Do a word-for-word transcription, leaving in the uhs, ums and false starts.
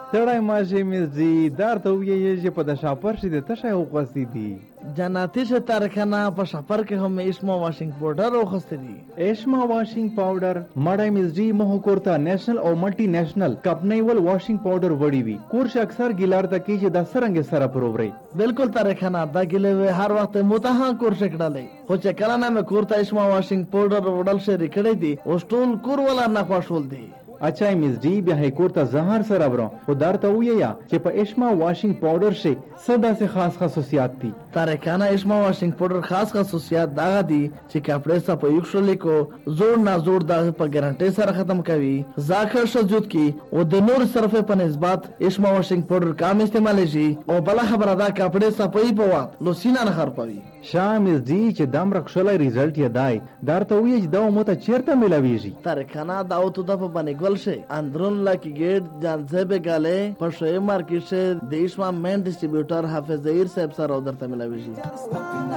ستړی ماشي مزدي دار ته ویې چې په د شاپر شي د تشه وغوستې دي جناتي شه تارکانه په شاپر کې هم اسما واشنګ پاوډر وخسته دي. ایشما واشنګ پاوډر مړی مزدي مه کورته نېشنل او ملټي نېشنل کمپنۍ ول واشنګ پاوډر وړي وي کورش اکثر ګیلار ته کې چې د سرنګ سره پرووري بالکل تارکانه دا ګلې هر وخت متها کورش کړلې خو چې کله نه مې کورته اسما واشنګ پاوډر وړل شي ریکړې دي او ټول کور ولا نه خوشول دي. اچھا مزدی بیا هیکور ته زهر سره برو خو درته ویا چې په اشما واشنګ پاوډر شي صدا سے خاص خصوصیات دي. تارکانه اشما واشنګ پاوډر خاص خصوصیات دا دي چې کپڑے صاف یو شل کو زور نه زور دا په ګارانټي سره ختم کوي ځاخر شجود کی او د نور صرفه په نسبت اشما واشنګ پاوډر کم استعمال شي او بل خبره دا کپڑے صفائی په وخت لوسینا نه خر پوي. شامز دی چې دم رخصلای ریزلټ یې دای درته وی چې دا مو ته چیرته ملاویږي. تارکانه دا او ته د په باندې ګل شي اندرون لاکی گیټ جانځه به غاله په شوی مارکیټ شه د اسما مین ډیسټریبیوټر حافظ ظهیر صاحب سره درته ملاویږي.